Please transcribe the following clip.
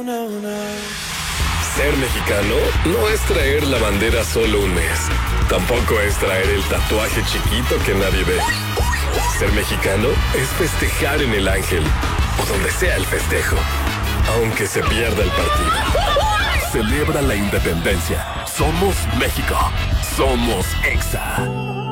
Ser mexicano no es traer la bandera solo un mes. Tampoco es traer el tatuaje chiquito que nadie ve. Ser mexicano es festejar en el Ángel o donde sea el festejo, aunque se pierda el partido. Celebra la independencia. Somos México. Somos EXA.